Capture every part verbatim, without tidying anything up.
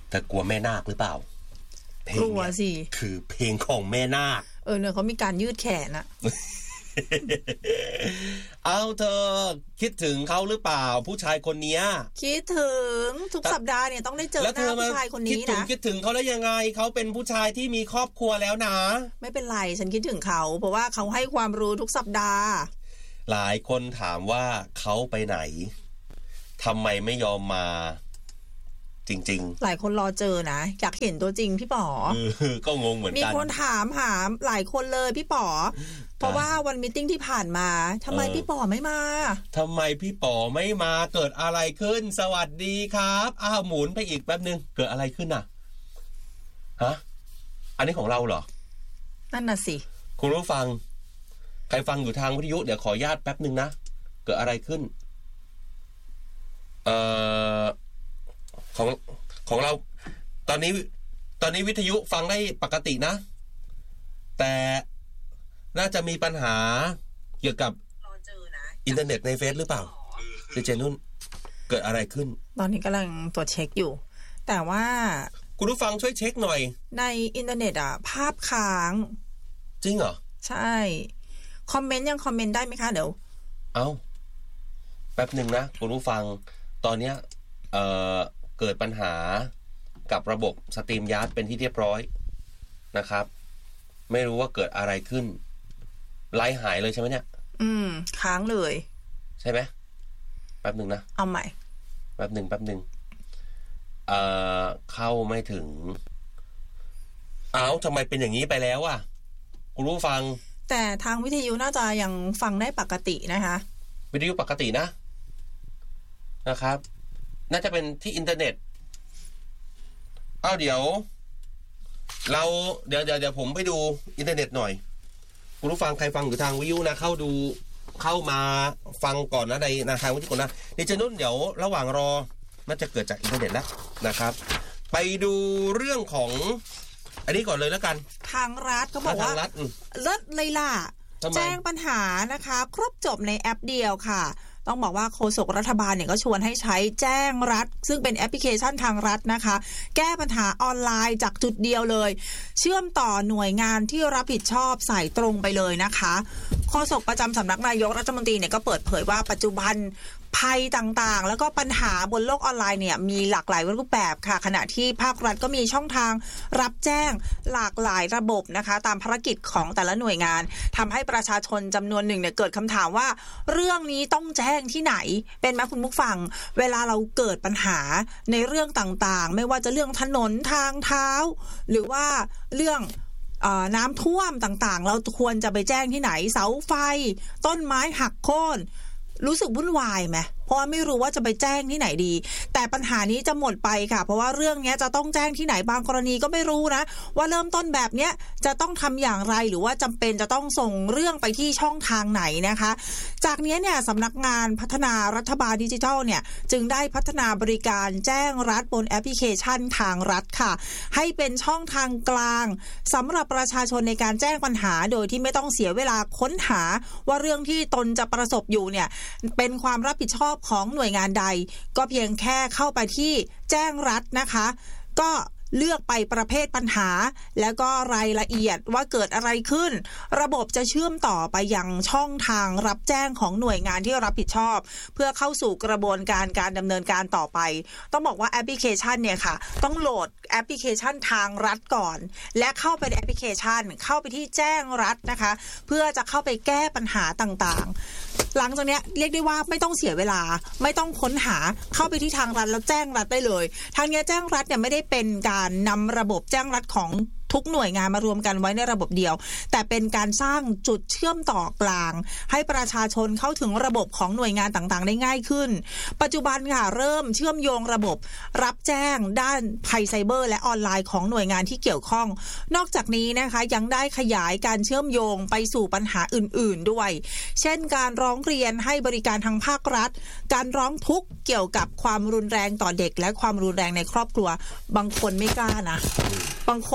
แต่กลัวแม่นาคหรือเปล่าเพลงนี้คือเพลงของแม่นาคเออเนี่ยเขามีการยืดแขนอะเอาเธอคิดถึงเขาหรือเปล่าผู้ชายคนนี้คิดถึงทุกสัปดาห์เนี่ยต้องได้เจอหน้าผู้ชายคนนี้นะคิดถึงคิดถึงเขาได้ยังไงเขาเป็นผู้ชายที่มีครอบครัวแล้วนะไม่เป็นไรฉันคิดถึงเขาเพราะว่าเขาให้ความรู้ทุกสัปดาห์หลายคนถามว่าเขาไปไหนทำไมไม่ยอมมาจริงๆหลายคนรอเจอนะอยากเห็นตัวจริงพี่ป๋อก็งงเหมือนกันมีคนถามหาหลายคนเลยพี่ป๋อเพราะว่าวันมีตติ้งที่ผ่านมาทำไมพี่ป๋อไม่มาทำไมพี่ป๋อไม่มาเกิดอะไรขึ้นสวัสดีครับอ้าวหมุนไปอีกแป๊บนึงเกิดอะไรขึ้นน่ะฮะอันนี้ของเราเหรอนั่นน่ะสิคุณผู้ฟังใครฟังอยู่ทางวิทยุเดี๋ยวขออนุญาตแป๊บนึงนะเกิดอะไรขึ้นเอ่อของของเราตอนนี้ตอนนี้วิทยุฟังได้ปกตินะแต่น่าจะมีปัญหาเกี่ยวกับอินเทอร์เน็ตในเฟซหรือเปล่าดิเจนุ่นเกิดอะไรขึ้นตอนนี้กำลังตรวจเช็คอยู่แต่ว่าคุณผู้ฟังช่วยเช็คหน่อยในอินเทอร์เน็ตอ่ะภาพค้างจริงเหรอใช่คอมเมนต์ยังคอมเมนต์ได้ไหมคะเดี๋ยวเอาแป๊บนึงนะคุณผู้ฟังตอนเนี้ยเอ่อเกิดปัญหากับระบบสตรีมยาร์ดเป็นที่เรียบร้อยนะครับไม่รู้ว่าเกิดอะไรขึ้นไลฟ์หายเลยใช่ไหมเนี่ยอืมค้างเลยใช่ไหมแป๊บนึงนะเอาใหม่แป๊บนึงแป๊บนึงเอ่อเข้าไม่ถึงอ้าวทำไมเป็นอย่างนี้ไปแล้วอ่ะคุณผู้ฟังแต่ทางวิทยุน่าจะยังฟังได้ปกตินะคะวิทยุปกตินะนะครับน่าจะเป็นที่อินเทอร์เน็ตอ้าวเดี๋ยวเราเดี๋ยวเดี๋ยวเดี๋ยวผมไปดูอินเทอร์เน็ตหน่อยคุณผู้ฟังใครฟังอยู่ทางวิทยุนะเข้าดูเข้ามาฟังก่อนนะในทางวิทยุก่อนนะดิฉันนุ่นเดี๋ยวระหว่างรอน่าจะเกิดจากอินเทอร์เน็ตแล้วนะครับไปดูเรื่องของอันนี้ก่อนเลยแล้วกันทางรัฐเขาบอกว่าเลิศเลยล่ะแจ้งปัญหานะคะครบจบในแอปเดียวค่ะต้องบอกว่าโฆษกรัฐบาลเนี่ยก็ชวนให้ใช้แจ้งรัฐซึ่งเป็นแอปพลิเคชันทางรัฐนะคะแก้ปัญหาออนไลน์จากจุดเดียวเลยเชื่อมต่อหน่วยงานที่รับผิดชอบใส่ตรงไปเลยนะคะโฆษกประจำสำนักนายกรัฐมนตรีเนี่ยก็เปิดเผยว่าปัจจุบันภัยต่างๆแล้วก็ปัญหาบนโลกออนไลน์เนี่ยมีหลากหลายรูปแบบค่ะขณะที่ภาครัฐก็มีช่องทางรับแจ้งหลากหลายระบบนะคะตามภารกิจของแต่ละหน่วยงานทำให้ประชาชนจำนวนหนึ่งเนี่ยเกิดคำถามว่าเรื่องนี้ต้องแจ้งที่ไหนเป็นไหมคุณผู้ฟังเวลาเราเกิดปัญหาในเรื่องต่างๆไม่ว่าจะเรื่องถนนทางเท้าหรือว่าเรื่องน้ำท่วมต่างๆเราควรจะไปแจ้งที่ไหนเสาไฟต้นไม้หักโค่นรู้สึกวุ่นวายไหมเพราะว่าไม่รู้ว่าจะไปแจ้งที่ไหนดีแต่ปัญหานี้จะหมดไปค่ะเพราะว่าเรื่องนี้จะต้องแจ้งที่ไหนบางกรณีก็ไม่รู้นะว่าเริ่มต้นแบบนี้จะต้องทำอย่างไรหรือว่าจำเป็นจะต้องส่งเรื่องไปที่ช่องทางไหนนะคะจากนี้เนี่ยสำนักงานพัฒนารัฐบาลดิจิทัลเนี่ยจึงได้พัฒนาบริการแจ้งรัฐบนแอปพลิเคชันทางรัฐค่ะให้เป็นช่องทางกลางสำหรับประชาชนในการแจ้งปัญหาโดยที่ไม่ต้องเสียเวลาค้นหาว่าเรื่องที่ตนจะประสบอยู่เนี่ยเป็นความรับผิดชอบของหน่วยงานใดก็เพียงแค่เข้าไปที่แจ้งรัฐนะคะก็เลือกไปประเภทปัญหาแล้วก็รายละเอียดว่าเกิดอะไรขึ้นระบบจะเชื่อมต่อไปยังช่องทางรับแจ้งของหน่วยงานที่รับผิดชอบเพื่อเข้าสู่กระบวนการการดำเนินการต่อไปต้องบอกว่าแอปพลิเคชันเนี่ยค่ะต้องโหลดแอปพลิเคชันทางรัฐก่อนและเข้าไปในแอปพลิเคชันเข้าไปที่แจ้งรัฐนะคะเพื่อจะเข้าไปแก้ปัญหาต่างๆหลังจากนี้เรียกได้ว่าไม่ต้องเสียเวลาไม่ต้องค้นหาเข้าไปที่ทางรัฐแล้วแจ้งรัฐได้เลยทางนี้แจ้งรัฐเนี่ยไม่ได้เป็นการนำระบบแจ้งรัฐของทุกหน่วยงานมารวมกันไว้ในระบบเดียวแต่เป็นการสร้างจุดเชื่อมต่อกลางให้ประชาชนเข้าถึงระบบของหน่วยงานต่างๆได้ง่ายขึ้นปัจจุบันค่ะเริ่มเชื่อมโยงระบบรับแจ้งด้านภัยไซเบอร์และออนไลน์ของหน่วยงานที่เกี่ยวข้องนอกจากนี้นะคะยังได้ขยายการเชื่อมโยงไปสู่ปัญหาอื่นๆด้วยเช่นการร้องเรียนให้บริการทางภาครัฐการร้องทุกข์เกี่ยวกับความรุนแรงต่อเด็กและความรุนแรงในครอบครัวบางคนไม่กล้านะบางคน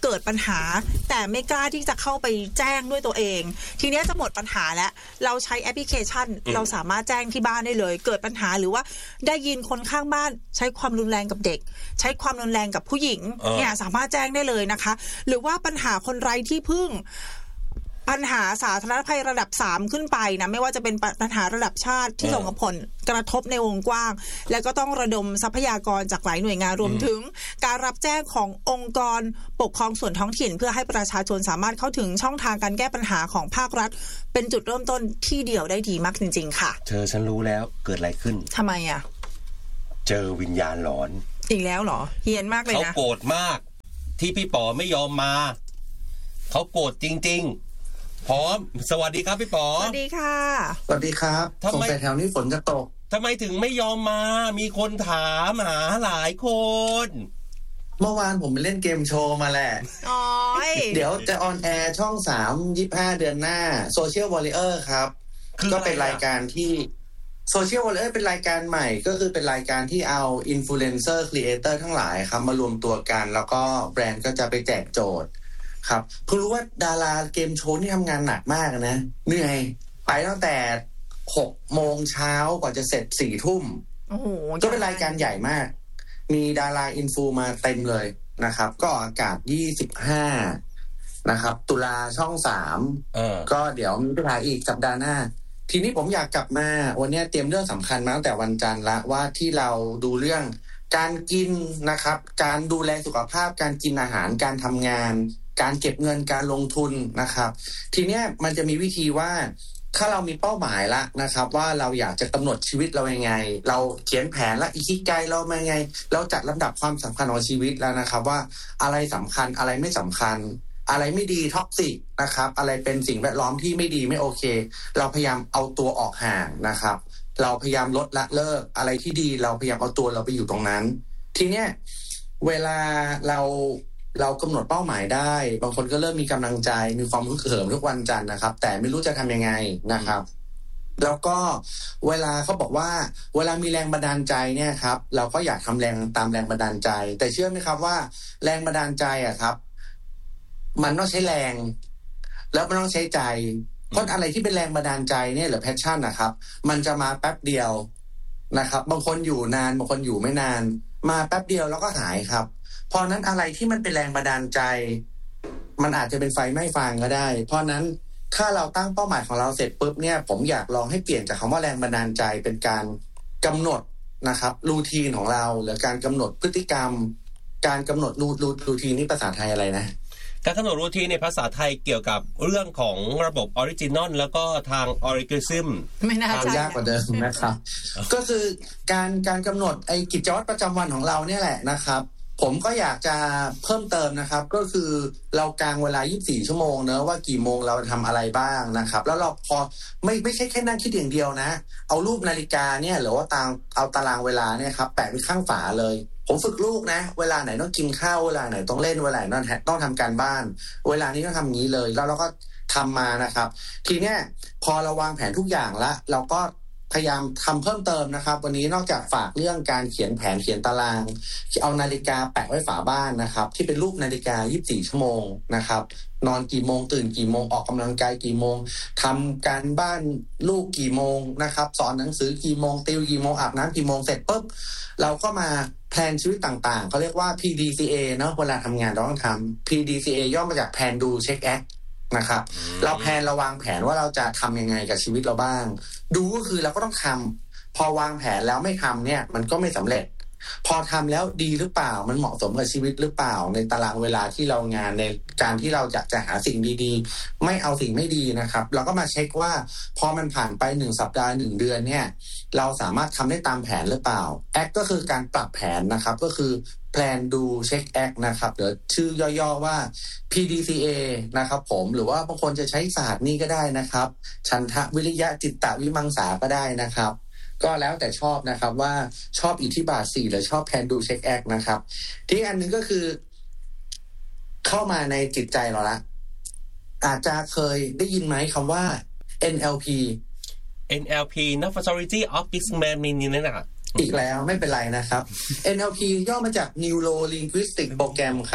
เกิดปัญหาแต่ไม่กล้าที่จะเข้าไปแจ้งด้วยตัวเองทีนี้จะหมดปัญหาแล้วเราใช้แอปพลิเคชันเราสามารถแจ้งที่บ้านได้เลยเกิดปัญหาหรือว่าได้ยินคนข้างบ้านใช้ความรุนแรงกับเด็กใช้ความรุนแรงกับผู้หญิงเนี่ยสามารถแจ้งได้เลยนะคะหรือว่าปัญหาคนไร้ที่พึ่งปัญหาสาธารณภัยระดับสามขึ้นไปนะไม่ว่าจะเป็นปัญหาระดับชาติที่ส่งผลกระทบในวงกว้างและก็ต้องระดมทรัพยากรจากหลายหน่วยงานรวมถึงการรับแจ้งขององค์กรปกครองส่วนท้องถิ่นเพื่อให้ประชาชนสามารถเข้าถึงช่องทางการแก้ปัญหาของภาครัฐเป็นจุดเริ่มต้นที่เดียวได้ดีมากจริงๆค่ะเธอฉันรู้แล้วเกิดอะไรขึ้นทำไมอ่ะเจอวิญญาณหลอนอีกแล้วเหรอเฮี้ยนมากเลยนะเขาโกรธมากที่พี่ป๋อไม่ยอมมาเขาโกรธจริงๆพร้อมสวัสดีครับพี่ป๋อสวัสดีค่ะสวัสดีครับสงสัยแถวนี้ฝนจะตกทำไมถึงไม่ยอมมามีคนถามหาหลายคนเมื่อวานผมไปเล่นเกมโชว์มาแหละอ๋อเดี๋ยวจะออนแอร์ช่องสาม ยี่สิบห้าเดือนหน้า Social Warrior ครับก็เป็นรายการที่ Social Warrior เป็นรายการใหม่ก็คือเป็นรายการที่เอาอินฟลูเอนเซอร์ครีเอเตอร์ทั้งหลายครับมารวมตัวกันแล้วก็แบรนด์ก็จะไปแจกโจทย์ครับเพิ่งรู้ว่าดาราเกมโชว์นี่ทำงานหนักมากนะเหนื่อยไปตั้งแต่หกโมงเช้ากว่าจะเสร็จสี่ทุ่มก็เป็นรายการใหญ่มากมีดาราอินฟูมาเต็มเลยนะครับก็อากาศยี่สิบห้านะครับตุลาช่องสามก็เดี๋ยวมีไปถ่ายอีกสัปดาห์หน้าทีนี้ผมอยากกลับมาวันนี้เตรียมเรื่องสำคัญมาตั้งแต่วันจันทร์ละว่าที่เราดูเรื่องการกินนะครับการดูแลสุขภาพการกินอาหารการทำงานการเก็บเงินการลงทุนนะครับทีเนี้ยมันจะมีวิธีว่าถ้าเรามีเป้าหมายละนะครับว่าเราอยากจะกำหนดชีวิตเรายังไงเราเขียนแผนและอิคิไกเรามาไงเราจัดลำดับความสำคัญของชีวิตแล้วนะครับว่าอะไรสำคัญอะไรไม่สำคัญอะไรไม่ดีท็อกซิกนะครับอะไรเป็นสิ่งแวดล้อมที่ไม่ดีไม่โอเคเราพยายามเอาตัวออกห่างนะครับเราพยายามลดละเลิกอะไรที่ดีเราพยายามเอาตัวเราไปอยู่ตรงนั้นทีเนี้ยเวลาเราเรากำหนดเป้าหมายได้บางคนก็เริ่มมีกำลังใจมีความฮึกเหิมทุกวันจันทร์นะครับแต่ไม่รู้จะทำยังไงนะครับแล้วก็เวลาเขาบอกว่าเวลามีแรงบันดาลใจเนี่ยครับเราก็อยากทำแรงตามแรงบันดาลใจแต่เชื่อไหมครับว่าแรงบันดาลใจอะครับมันต้องใช้แรงแล้วมันต้องใช้ใจเพราะอะไรที่เป็นแรงบันดาลใจเนี่ยหรือแพชชั่นนะครับมันจะมาแป๊บเดียวนะครับบางคนอยู่นานบางคนอยู่ไม่นานมาแป๊บเดียวแล้วก็หายครับเพราะนั้นอะไรที่มันเป็นแรงบันดาลใจมันอาจจะเป็นไฟไหม้ฟางก็ได้เพราะนั้นถ้าเราตั้งเป้าหมายของเราเสร็จปุ๊บเนี่ยผมอยากลองให้เปลี่ยนจากคำว่าแรงบันดาลใจเป็นการกำหนดนะครับรูทีนของเราหรือการกำหนดพฤติกรรมการกำหนดรูรูรูทีนนี่ภาษาไทยอะไรนะการกำหนดรูทีนในภาษาไทยเกี่ยวกับเรื่องของระบบออริจินอลแล้วก็ทางออริกซึมไม่น่าจะยากกว่าเดิมนะครับ ก็คือการการกำหนดไอ้กิจวัตรประจำวันของเราเนี่ยแหละนะครับผมก็อยากจะเพิ่มเติมนะครับก็คือเรากางเวลายี่สิบสี่ชั่วโมงเนอะว่ากี่โมงเราทำอะไรบ้างนะครับแล้วเราพอไม่ไม่ใช่แค่นั่งคิดอย่างเดียวนะเอารูปนาฬิกาเนี่ยหรือว่าตางเอาตารางเวลาเนี่ยครับแปะไว้ข้างฝาเลยผมฝึกลูกนะเวลาไหนต้องกินข้าวเวลาไหนต้องเล่นเวลาไหนต้องต้องทำการบ้านเวลานี้ต้องทำงี้เลยแล้วเราก็ทำมานะครับทีเนี้ยพอเราวางแผนทุกอย่างแล้วเราก็พยายามทำเพิ่มเติมนะครับวันนี้นอกจากฝากเรื่องการเขียนแผนเขียนตารางเอานาฬิกาแปะไว้ฝาบ้านนะครับที่เป็นรูปนาฬิกายี่สิบสี่ชั่วโมงนะครับนอนกี่โมงตื่นกี่โมงออกกำลังกายกี่โมงทำการบ้านลูกกี่โมงนะครับสอนหนังสือกี่โมงติวกี่โมงอาบน้ำกี่โมงเสร็จปุ๊บเราก็มาแพลนชีวิตต่างๆเขาเรียกว่า พี ดี ซี เอ เนาะเวลาทำงานเราต้องทำ พี ดี ซี เอ ย่อมาจากแพลนดูเช็คแอคนะครับเราแพลนเราวางแผนว่าเราจะทำยังไงกับชีวิตเราบ้างดูก็คือเราก็ต้องทำพอวางแผนแล้วไม่ทำเนี่ยมันก็ไม่สำเร็จพอทำแล้วดีหรือเปล่ามันเหมาะสมกับชีวิตหรือเปล่าในตารางเวลาที่เรางานในการที่เราอยากจะหาสิ่งดีๆไม่เอาสิ่งไม่ดีนะครับเราก็มาเช็คว่าพอมันผ่านไปหนึ่งสัปดาห์หนึ่งเดือนเนี่ยเราสามารถทำได้ตามแผนหรือเปล่าแอคก็คือการปรับแผนนะครับก็คือแพลนดูเช็คแอคนะครับหรือชื่อย่อๆว่า พี ดี ซี เอ นะครับผมหรือว่าบางคนจะใช้ศาสตร์นี้ก็ได้นะครับฉันทะวิริยะจิตตวิมังสาก็ได้นะครับก็แล้วแต่ชอบนะครับว่าชอบอิทธิบาทสี่หรือชอบแพลนดูเช็คแอคนะครับที่อันนึงก็คือเข้ามาในจิตใจเราละอาจจะเคยได้ยินไหมคำว่า เอ็น แอล พีเอ็น แอล พี Neurosurgery of Businessman มีนี่นั่นน่ะอีกแล้วไม่เป็นไรนะครับ เอ็น แอล พี ย่อมาจาก Neuro Linguistic Program ครับ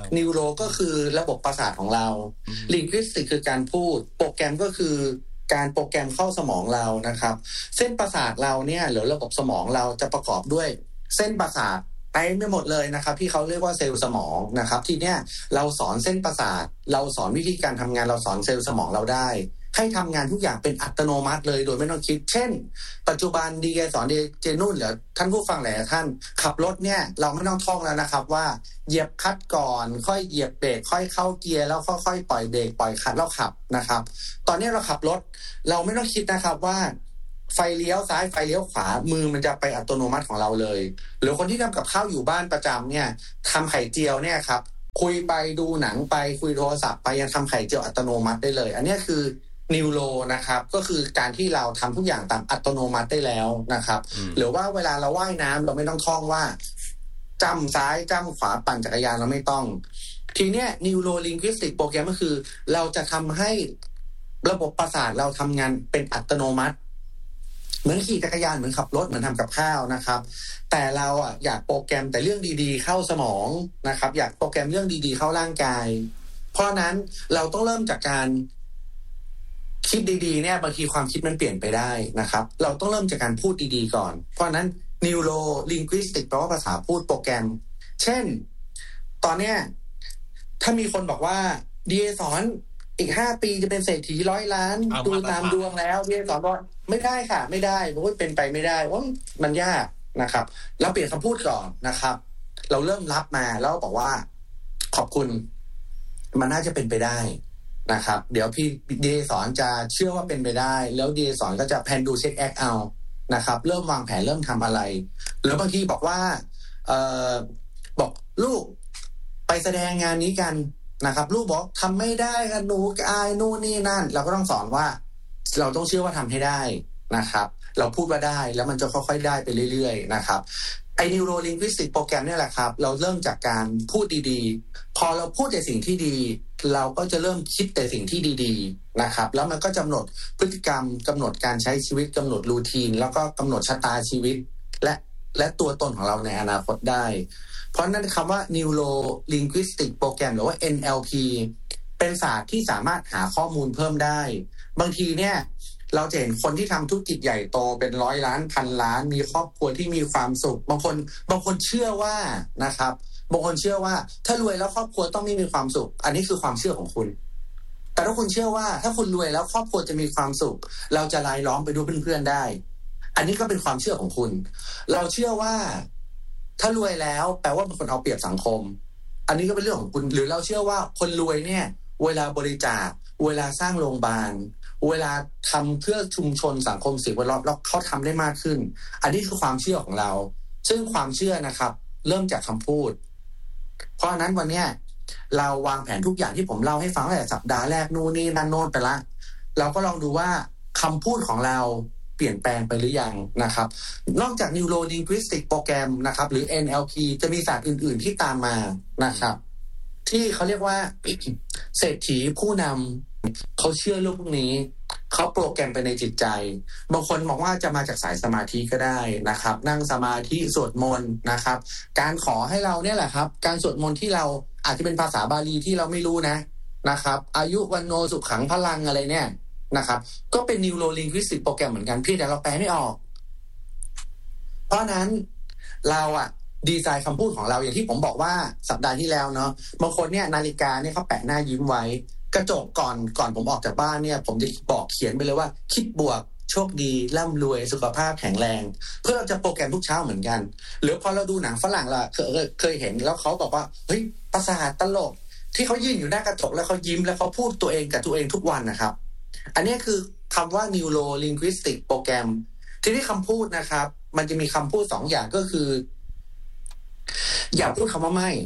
นิวโรก็คือระบบประสาทของเราลิงควิสติกคือการพูดโปรแกรมก็คือการโปรแกรมเข้าสมองเรานะครับเส้นประสาทเราเนี่ยหรือระบบสมองเราจะประกอบด้วยเส้นประสาทไปไม่หมดเลยนะครับที่เขาเรียกว่าเซลล์สมองนะครับทีเนี้ยเราสอนเส้นประสาทเราสอนวิธีการทำงานเราสอนเซลล์สมองเราได้ให้ทำงานทุกอย่างเป็นอัตโนมัติเลยโดยไม่ต้องคิดเช่นปัจจุบันดีเจสอนดีเจนุ่นหรือท่านผู้ฟังหลายท่านขับรถเนี่ยเราไม่ต้องท่องแล้วนะครับว่าเหยียบคลัตช์ก่อนค่อยเหยียบเบรกค่อยเข้าเกียร์แล้วค่อยๆปล่อยเบรกปล่อยคลัตช์แล้วขับนะครับตอนนี้เราขับรถเราไม่ต้องคิดนะครับว่าไฟเลี้ยวซ้ายไฟเลี้ยวขวามือมันจะไปอัตโนมัติของเราเลยหรือคนที่ทำกับข้าวอยู่บ้านประจำเนี่ยทำไข่เจียวเนี่ยครับคุยไปดูหนังไปคุยโทรศัพท์ไปยังทำไข่เจียวอัตโนมัติได้เลยอันนี้คือนิวโรนะครับก็คือการที่เราทำทุกอย่างตามอัตโนมัติได้แล้วนะครับหรือว่าเวลาเราว่ายน้ำเราไม่ต้องท่องว่าจ้ำซ้ายจ้ำขวาปั่นจักรยานเราไม่ต้องทีเนี้ยนิวโรลิงควิสติกโปรแกรมก็คือเราจะทำให้ระบบประสาทเราทำงานเป็นอัตโนมัติเหมือนขี่จักรยานเหมือนขับรถเหมือนทำกับข้าวนะครับแต่เราอ่ะอยากโปรแกรมแต่เรื่องดีๆเข้าสมองนะครับอยากโปรแกรมเรื่องดีๆเข้าร่างกายเพราะนั้นเราต้องเริ่มจากการคิดดีๆเนี่ยบางทีความคิดมันเปลี่ยนไปได้นะครับเราต้องเริ่มจากการพูดดีๆก่อนเพราะนั้น Neuro Linguistic แปลว่าภาษาพูดโปรแกรมเช่นตอนเนี้ยถ้ามีคนบอกว่าดีเอสอนอีกห้าปีจะเป็นเศรษฐีร้อยล้านดูตามดวงแล้วดีเอสอนบอกไม่ได้ค่ะไม่ได้เพราะว่าเป็นไปไม่ได้ว่ามันยากนะครับเราเปลี่ยนคำพูดก่อนนะครับเราเริ่มรับมาแล้วบอกว่าขอบคุณมันน่าจะเป็นไปได้นะครับเดี๋ยวพี่ดีสอนจะเชื่อว่าเป็นไปได้แล้วดีสอนก็จะแพนดูเช็คแอคเอานะครับเริ่มวางแผนเริ่มทำอะไรหรือบางทีบอกว่าเอ่อบอกลูกไปแสดงงานนี้กันนะครับลูกบอกทำไม่ได้กันหนูอายนู่นนี่นั่นเราก็ต้องสอนว่าเราต้องเชื่อว่าทำให้ได้นะครับเราพูดว่าได้แล้วมันจะค่อยๆได้ไปเรื่อยๆนะครับไอ้ Neuro Linguistic โปรแกรมเนี่ยแหละครับเราเริ่มจากการพูดดีๆพอเราพูดแต่สิ่งที่ดีเราก็จะเริ่มคิดแต่สิ่งที่ดีๆนะครับแล้วมันก็กำหนดพฤติกรรมกำหนดการใช้ชีวิตกำหนดรูทีนแล้วก็กำหนดชะตาชีวิตและและตัวตนของเราในอนาคตได้เพราะนั้นคำว่า Neuro Linguistic โปรแกรมหรือว่า เอ็น แอล พี เป็นศาสตร์ที่สามารถหาข้อมูลเพิ่มได้บางทีเนี่ยเราจะเห็นคนที่ทำธุรกิจใหญ่โตเป็นร้อยล้านพันล้านมีครอบครัวที่มีความสุขบางคนบางคนเชื่อว่านะครับบางคนเชื่อว่าถ้ารวยแล้วครอบครัวต้องไม่มีความสุขอันนี้คือความเชื่อของคุณแต่ถ้าคุณเชื่อว่าถ้าคุณรวยแล้วครอบครัวจะมีความสุขเราจะรายล้อมไปด้วยเพื่อนๆได้อันนี้ก็เป็นความเชื่อของคุณเราเชื่อว่าถ้ารวยแล้วแปลว่าเป็นคนเอาเปรียบสังคมอันนี้ก็เป็นเรื่องของคุณหรือเราเชื่อว่าคนรวยเนี่ยเวลาบริจาคเวลาสร้างโรงพยาบาลเวลาทำเพื่อชุมชนสังคมสิ่งแวดล้อมแล้วเขาทำได้มากขึ้นอันนี้คือความเชื่อของเราซึ่งความเชื่อนะครับเริ่มจากคำพูดเพราะฉะนั้นวันนี้เราวางแผนทุกอย่างที่ผมเล่าให้ฟังตั้งแต่สัปดาห์แรกนู่นนี่นั่นโน่นไปละเราก็ลองดูว่าคำพูดของเราเปลี่ยนแปลงไปหรือยังนะครับนอกจาก Neuro Linguistic โปรแกรมนะครับหรือ เอ็น แอล พี จะมีศาสตร์อื่นๆที่ตามมานะครับที่เขาเรียกว่าเศรษฐีผู้นำเขาเชื่อเรื่องพวกนี้เขาโปรแกรมไปในจิตใจบางคนบอกว่าจะมาจากสายสมาธิก็ได้นะครับนั่งสมาธิสวดมนต์นะครับการขอให้เราเนี่ยแหละครับการสวดมนต์ที่เราอาจจะเป็นภาษาบาลีที่เราไม่รู้นะนะครับอายุวันโนสุขังพลังอะไรเนี่ยนะครับก็เป็น Neuro Linguistic โปรแกรมเหมือนกันเพียงแต่เราแปลไม่ออกเพราะนั้นเราอะดีไซน์คำพูดของเราอย่างที่ผมบอกว่าสัปดาห์ที่แล้วเนาะบางคนเนี่ยนาฬิกาเนี่ยเขาแปะหน้ายิ้มไว้กระจกก่อนก่อนผมออกจากบ้านเนี่ยผมจะบอกเขียนไปเลยว่าคิดบวกโชคดีร่ำรวยสุขภาพแข็งแรงเพื่อเราจะโปรแกรมทุกเช้าเหมือนกันหรือพอเราดูหนังฝรั่งล่ะเคยเคยเห็นแล้วเขาบอกว่าเฮ้ยประสาทตลกที่เขายืนอยู่หน้ากระจกแล้วเขายิ้มแล้วเขาพูดตัวเองกับตัวเองทุกวันนะครับอันนี้คือคำว่า Neuro Linguistic โปรแกรมทีนี้คำพูดนะครับมันจะมีคำพูดสองอย่างก็คืออย่าพูดคำว่าไม่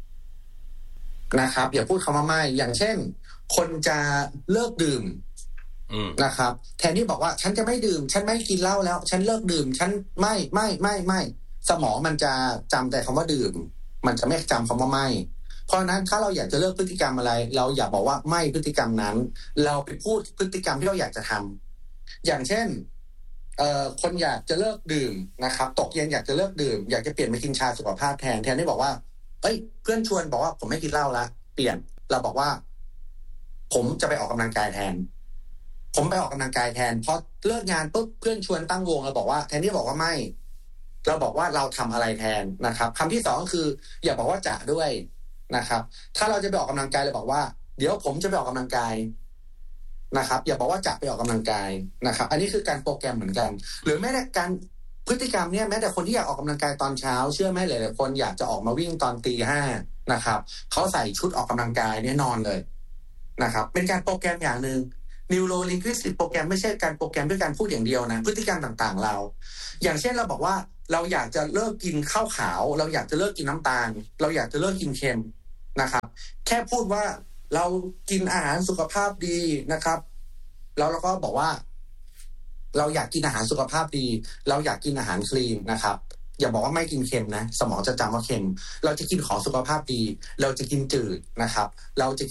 นะครับอย่าพูดคำว่าไม่อย่างเช่นคนจะเลิกดื่มนะครับแทนที่บอกว่าฉันจะไม่ดื่มฉันไม่กินเหล้าแล้วฉันเลิกดื่มฉันไม่ไม่ไม่ไม่สมองมันจะจำแต่คำว่าดื่มมันจะไม่จำคำว่าไม่เพราะนั้นถ้าเราอยากจะเลิกพฤติกรรมอะไรเราอย่าบอกว่าไม่พฤติกรรมนั้นเราไปพูดพฤติกรรมที่เราอยากจะทำอย่างเช่นเอ่อคนอยากจะเลิกดื่มนะครับตกเย็นอยากจะเลิกดื่มอยากจะเปลี่ยนไปกินชาสุขภาพแทนแทนที่บอกว่าเอ้ยเพื่อนชวนบอกว่าผมไม่กินเหล้าละเปลี่ยนเราบอกว่าผมจะไปออกกำลังกายแทนผมไปออกกำลังกายแทนพอเลิกงานปุ๊บเพื่อนชวนตั้งวงเราบอกว่าแทนที่บอกว่าไม่เราบอกว่าเราทำอะไรแทนนะครับคำที่สองก็คืออย่าบอกว่าจะด้วยนะครับถ้าเราจะไปออกกำลังกายเราบอกว่าเดี๋ยวผมจะไปออกกำลังกายนะครับอย่าบอกว่าจะไปออกกำลังกายนะครับอันนี้คือการโปรแกรมเหมือนกันหรือแม้แต่การพฤติกรรมเนี่ยแม้แต่คนที่อยากออกกำลังกายตอนเช้าเชื่อไหมหลายๆคนอยากจะออกมาวิ่งตอนตีห้านะครับเขาใส่ชุดออกกำลังกายเนี่ยนอนเลยนะครับเป็นการโปรแกรมอย่างหนึ่ง Neuro Linguistic โปรแกรมไม่ใช่การโปรแกรมด้วยการพูดอย่างเดียวนะพฤติกรรมต่างๆเราอย่างเช่นเราบอกว่าเราอยากจะเลิกกินข้าวขาวเราอยากจะเลิกกินน้ำตาลเราอยากจะเลิกกินเค็มนะครับแค่พูดว่าเรากินอาหารสุขภาพดีนะครับแล้วเราก็บอกว่าเราอยากกินอาหารสุขภาพดีเราอยากกินอาหารคลีนนะครับอย่าบอกว่าไม่กินเค็มนะสมองจะจำว่าเค็มเราจะกินของสุขภาพดีเราจะกินจืดนะครับเราจะ